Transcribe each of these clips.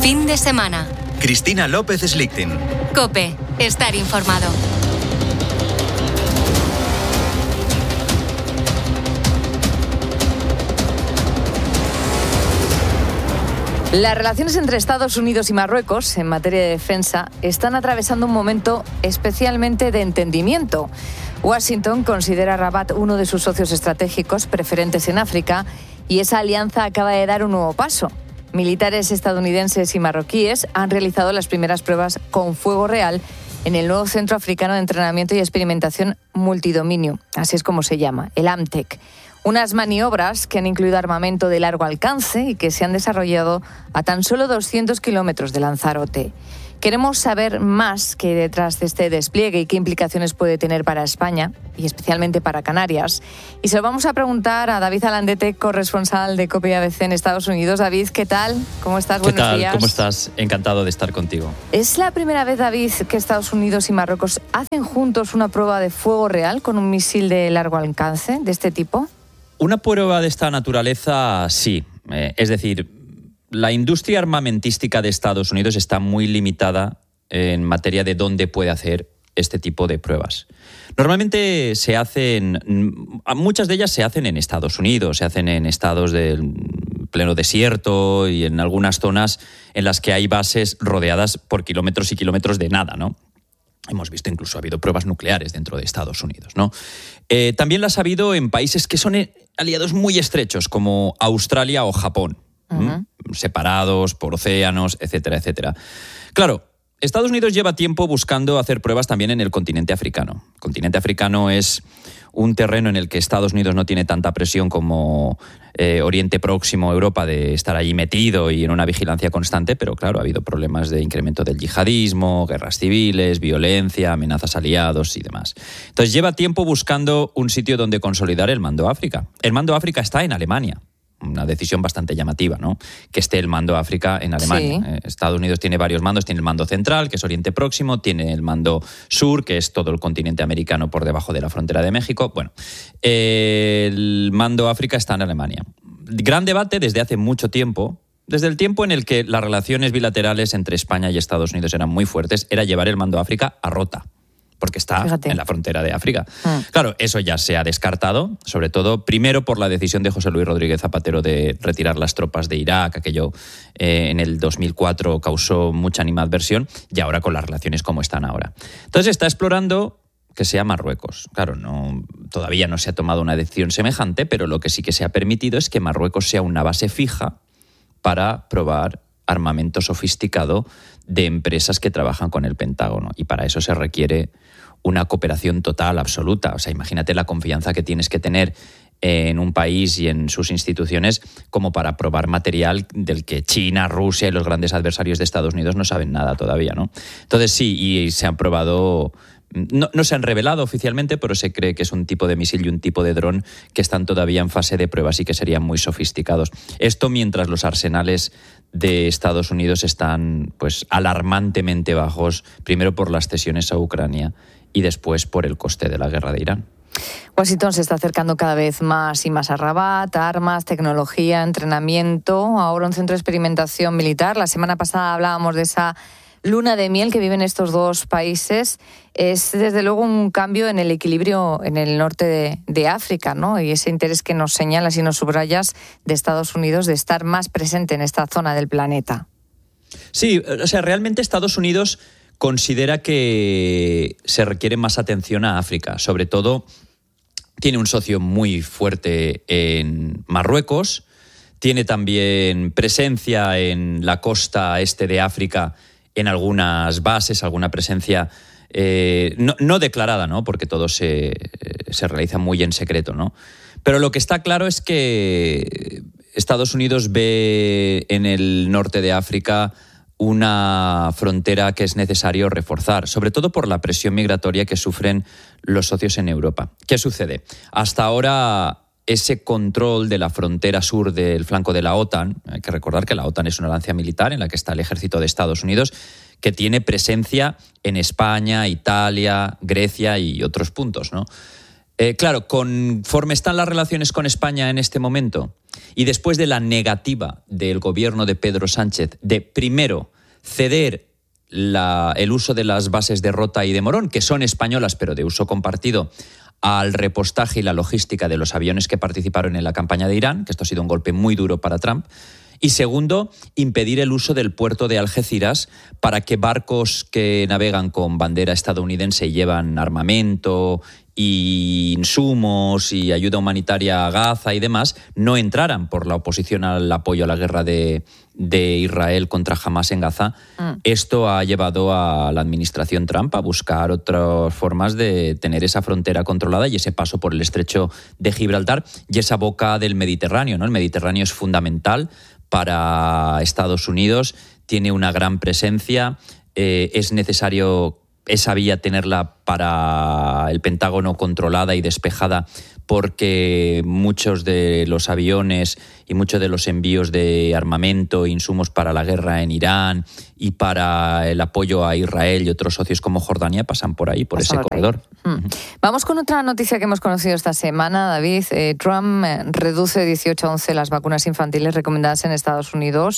Fin de semana. Cristina López Slichting. COPE. Estar informado. Las relaciones entre Estados Unidos y Marruecos en materia de defensa están atravesando un momento especialmente de entendimiento. Washington considera a Rabat uno de sus socios estratégicos preferentes en África y esa alianza acaba de dar un nuevo paso. Militares estadounidenses y marroquíes han realizado las primeras pruebas con fuego real en el nuevo Centro Africano de Entrenamiento y Experimentación Multidominio, así es como se llama, el AMTEC. Unas maniobras que han incluido armamento de largo alcance y que se han desarrollado a tan solo 200 kilómetros de Lanzarote. Queremos saber más qué hay detrás de este despliegue y qué implicaciones puede tener para España y especialmente para Canarias. Y se lo vamos a preguntar a David Alandete, corresponsal de COPE y ABC en Estados Unidos. David, ¿qué tal? ¿Cómo estás? Buenos días. ¿Cómo estás? Encantado de estar contigo. ¿Es la primera vez, David, que Estados Unidos y Marruecos hacen juntos una prueba de fuego real con un misil de largo alcance de este tipo? Una prueba de esta naturaleza, sí. Es decir, la industria armamentística de Estados Unidos está muy limitada en materia de dónde puede hacer este tipo de pruebas. Normalmente muchas de ellas se hacen en Estados Unidos, se hacen en estados del pleno desierto y en algunas zonas en las que hay bases rodeadas por kilómetros y kilómetros de nada, ¿no? Hemos visto incluso ha habido pruebas nucleares dentro de Estados Unidos, ¿no? También las ha habido en países que son aliados muy estrechos, como Australia o Japón, separados por océanos, etcétera, etcétera. Claro, Estados Unidos lleva tiempo buscando hacer pruebas también en el continente africano. El continente africano es un terreno en el que Estados Unidos no tiene tanta presión como Oriente Próximo, Europa, de estar allí metido y en una vigilancia constante, pero claro, ha habido problemas de incremento del yihadismo, guerras civiles, violencia, amenazas a aliados y demás. Entonces lleva tiempo buscando un sitio donde consolidar el Mando África. El Mando África está en Alemania. Una decisión bastante llamativa, ¿no? Que esté el Mando África en Alemania. Sí. Estados Unidos tiene varios mandos, tiene el Mando Central, que es Oriente Próximo, tiene el Mando Sur, que es todo el continente americano por debajo de la frontera de México. Bueno, el Mando África está en Alemania. Gran debate desde hace mucho tiempo, desde el tiempo en el que las relaciones bilaterales entre España y Estados Unidos eran muy fuertes, era llevar el Mando África a Rota, porque está en la frontera de África. Claro, eso ya se ha descartado, sobre todo, primero por la decisión de José Luis Rodríguez Zapatero de retirar las tropas de Irak, aquello en el 2004 causó mucha animadversión, y ahora con las relaciones como están ahora. Entonces está explorando que sea Marruecos. Claro, todavía no se ha tomado una decisión semejante, pero lo que sí que se ha permitido es que Marruecos sea una base fija para probar armamento sofisticado de empresas que trabajan con el Pentágono, y para eso se requiere una cooperación total, absoluta. O sea, imagínate la confianza que tienes que tener en un país y en sus instituciones como para probar material del que China, Rusia y los grandes adversarios de Estados Unidos no saben nada todavía, ¿no? Entonces sí, y se han probado. No se han revelado oficialmente, pero se cree que es un tipo de misil y un tipo de dron que están todavía en fase de pruebas y que serían muy sofisticados. Esto mientras los arsenales de Estados Unidos están pues alarmantemente bajos, primero por las cesiones a Ucrania y después por el coste de la guerra de Irán. Washington se está acercando cada vez más y más a Rabat, armas, tecnología, entrenamiento, ahora un centro de experimentación militar. La semana pasada hablábamos de esa luna de miel que viven estos dos países. Es desde luego un cambio en el equilibrio en el norte de África, ¿no? Y ese interés que nos señalas y nos subrayas de Estados Unidos de estar más presente en esta zona del planeta. Sí, o sea, realmente Estados Unidos considera que se requiere más atención a África. Sobre todo, tiene un socio muy fuerte en Marruecos, tiene también presencia en la costa este de África, en algunas bases, alguna presencia no declarada, ¿no? Porque todo se realiza muy en secreto, ¿no? Pero lo que está claro es que Estados Unidos ve en el norte de África una frontera que es necesario reforzar, sobre todo por la presión migratoria que sufren los socios en Europa. ¿Qué sucede? Hasta ahora ese control de la frontera sur del flanco de la OTAN, hay que recordar que la OTAN es una alianza militar en la que está el ejército de Estados Unidos, que tiene presencia en España, Italia, Grecia y otros puntos, ¿no? Claro, conforme están las relaciones con España en este momento, y después de la negativa del gobierno de Pedro Sánchez de, primero, ceder el uso de las bases de Rota y de Morón, que son españolas pero de uso compartido, al repostaje y la logística de los aviones que participaron en la campaña de Irán, que esto ha sido un golpe muy duro para Trump. Y segundo, impedir el uso del puerto de Algeciras para que barcos que navegan con bandera estadounidense y llevan armamento y insumos y ayuda humanitaria a Gaza y demás no entraran por la oposición al apoyo a la guerra de Israel contra Hamás en Gaza. Esto ha llevado a la administración Trump a buscar otras formas de tener esa frontera controlada y ese paso por el estrecho de Gibraltar y esa boca del Mediterráneo, ¿no? El Mediterráneo es fundamental para Estados Unidos, tiene una gran presencia, es necesario esa vía tenerla para el Pentágono controlada y despejada, porque muchos de los aviones y muchos de los envíos de armamento e insumos para la guerra en Irán y para el apoyo a Israel y otros socios como Jordania pasan por ahí, por ese corredor. Vamos con otra noticia que hemos conocido esta semana, David. Trump reduce de 18 a 11 las vacunas infantiles recomendadas en Estados Unidos.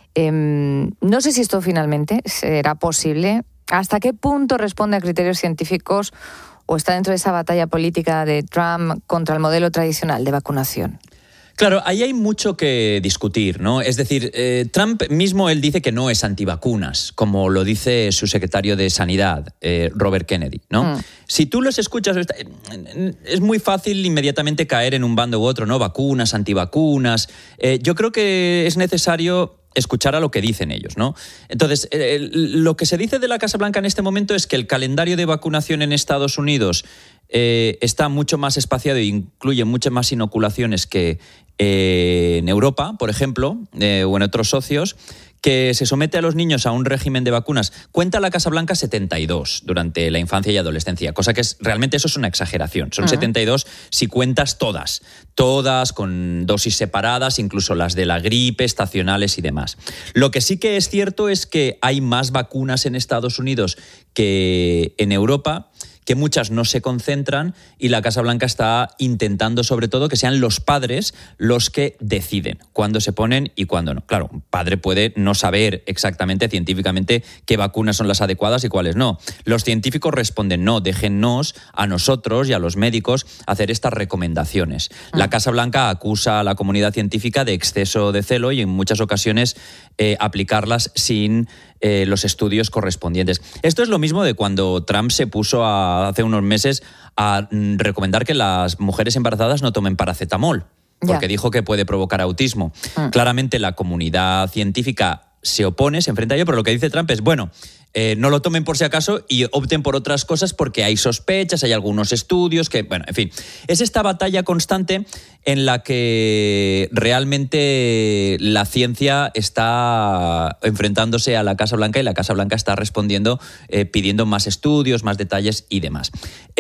No sé si esto finalmente será posible. ¿Hasta qué punto responde a criterios científicos o está dentro de esa batalla política de Trump contra el modelo tradicional de vacunación? Claro, ahí hay mucho que discutir, ¿no? Es decir, Trump mismo, él dice que no es antivacunas, como lo dice su secretario de Sanidad, Robert Kennedy, ¿no? Si tú los escuchas, es muy fácil inmediatamente caer en un bando u otro, ¿no? Vacunas, antivacunas. Yo creo que es necesario escuchar a lo que dicen ellos, ¿no? Entonces, lo que se dice de la Casa Blanca en este momento es que el calendario de vacunación en Estados Unidos está mucho más espaciado e incluye muchas más inoculaciones que en Europa, por ejemplo, o en otros socios, que se somete a los niños a un régimen de vacunas. Cuenta la Casa Blanca 72 durante la infancia y adolescencia, cosa que realmente eso es una exageración. Son 72 si cuentas todas con dosis separadas, incluso las de la gripe, estacionales y demás. Lo que sí que es cierto es que hay más vacunas en Estados Unidos que en Europa, que muchas no se concentran y la Casa Blanca está intentando sobre todo que sean los padres los que deciden cuándo se ponen y cuándo no. Claro, un padre puede no saber exactamente científicamente qué vacunas son las adecuadas y cuáles no. Los científicos responden no, déjennos a nosotros y a los médicos hacer estas recomendaciones. La Casa Blanca acusa a la comunidad científica de exceso de celo y en muchas ocasiones aplicarlas sin los estudios correspondientes. Esto es lo mismo de cuando Trump se puso hace unos meses a recomendar que las mujeres embarazadas no tomen paracetamol, porque dijo que puede provocar autismo. Claramente la comunidad científica se opone, se enfrenta a ello, pero lo que dice Trump es, bueno, no lo tomen por si acaso y opten por otras cosas porque hay sospechas, hay algunos estudios que, bueno, en fin. Es esta batalla constante en la que realmente la ciencia está enfrentándose a la Casa Blanca y la Casa Blanca está respondiendo, pidiendo más estudios, más detalles y demás.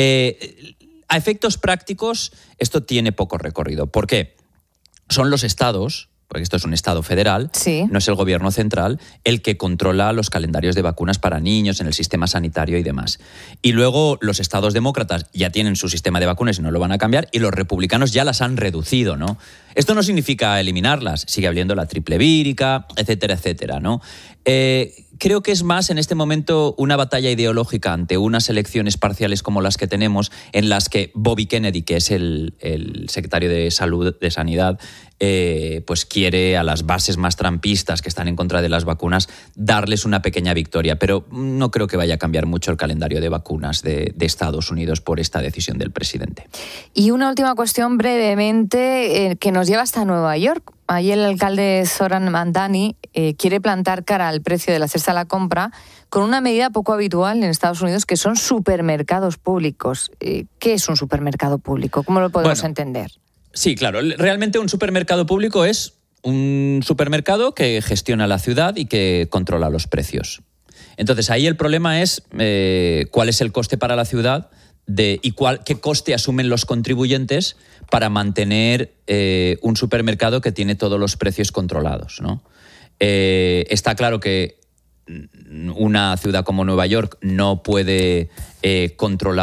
A efectos prácticos, esto tiene poco recorrido. ¿Por qué? Son los estados, porque esto es un estado federal, no es el gobierno central, el que controla los calendarios de vacunas para niños en el sistema sanitario y demás. Y luego los estados demócratas ya tienen su sistema de vacunas y no lo van a cambiar, y los republicanos ya las han reducido, ¿no? Esto no significa eliminarlas, sigue habiendo la triple vírica, etcétera, etcétera, ¿no? Creo que es más en este momento una batalla ideológica ante unas elecciones parciales como las que tenemos, en las que Bobby Kennedy, que es el secretario de Salud, de Sanidad, pues quiere a las bases más trumpistas que están en contra de las vacunas darles una pequeña victoria. Pero no creo que vaya a cambiar mucho el calendario de vacunas de Estados Unidos por esta decisión del presidente. Y una última cuestión brevemente que nos lleva hasta Nueva York. Allí el alcalde Zoran Mamdani quiere plantar cara al precio de la cesta a la compra con una medida poco habitual en Estados Unidos, que son supermercados públicos. ¿Qué es un supermercado público? ¿Cómo lo podemos entender? Sí, claro. Realmente un supermercado público es un supermercado que gestiona la ciudad y que controla los precios. Entonces ahí el problema es cuál es el coste para la ciudad y qué coste asumen los contribuyentes para mantener un supermercado que tiene todos los precios controlados, ¿no? Está claro que una ciudad como Nueva York no puede controlar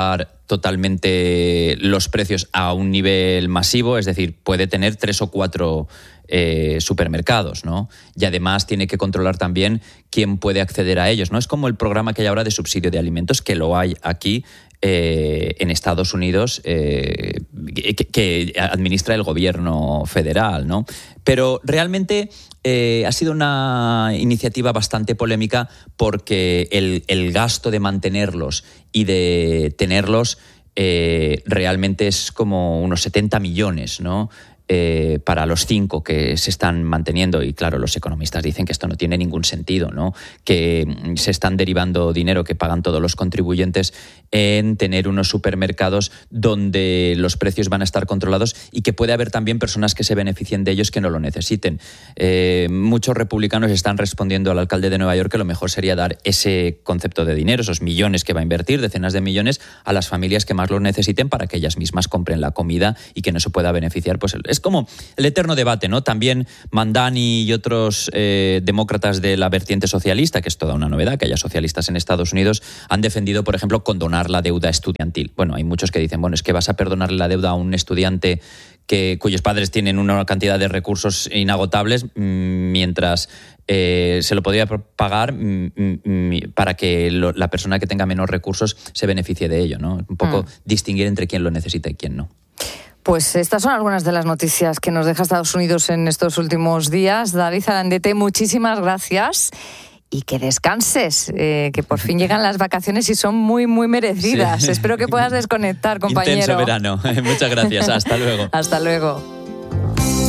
totalmente los precios a un nivel masivo, es decir, puede tener 3 o 4 supermercados, ¿no? Y además tiene que controlar también quién puede acceder a ellos, ¿no? Es como el programa que hay ahora de subsidio de alimentos, que lo hay aquí en Estados Unidos, que administra el gobierno federal, ¿no? Pero realmente ha sido una iniciativa bastante polémica porque el gasto de mantenerlos y de tenerlos realmente es como unos 70 millones, ¿no? Para los 5 que se están manteniendo, y claro, los economistas dicen que esto no tiene ningún sentido, ¿no? Que se están derivando dinero que pagan todos los contribuyentes en tener unos supermercados donde los precios van a estar controlados y que puede haber también personas que se beneficien de ellos que no lo necesiten. Muchos republicanos están respondiendo al alcalde de Nueva York que lo mejor sería dar ese concepto de dinero, esos millones que va a invertir, decenas de millones, a las familias que más lo necesiten para que ellas mismas compren la comida y que no se pueda beneficiar. Pues es como el eterno debate, ¿no? También Mandani y otros demócratas de la vertiente socialista, que es toda una novedad que haya socialistas en Estados Unidos, han defendido, por ejemplo, condonar la deuda estudiantil. Bueno, hay muchos que dicen, bueno, es que vas a perdonarle la deuda a un estudiante cuyos padres tienen una cantidad de recursos inagotables, mientras se lo podría pagar para que la persona que tenga menos recursos se beneficie de ello, ¿no? Un poco distinguir entre quién lo necesita y quién no. Pues estas son algunas de las noticias que nos deja Estados Unidos en estos últimos días. David Arandete, muchísimas gracias y que descanses, que por fin llegan las vacaciones y son muy, muy merecidas. Sí. Espero que puedas desconectar, compañero. Intenso verano. Muchas gracias. Hasta luego. Hasta luego.